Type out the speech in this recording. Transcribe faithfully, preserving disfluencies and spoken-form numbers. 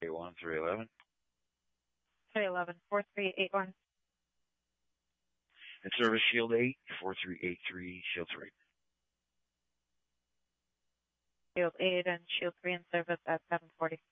eight one three eleven. three eleven, four three eight one. And service Shield eight, four three eight three, Shield three. Shield eight and Shield three in service at seven forty.